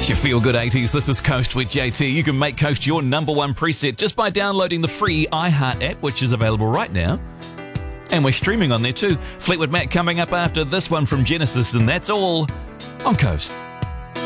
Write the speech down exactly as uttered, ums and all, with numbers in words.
It's your Feel Good eighties. This is Coast with J T. You can make Coast your number one preset just by downloading the free iHeart app, which is available right now. And we're streaming on there too. Fleetwood Mac coming up after this one from Genesis, and that's all on Coast.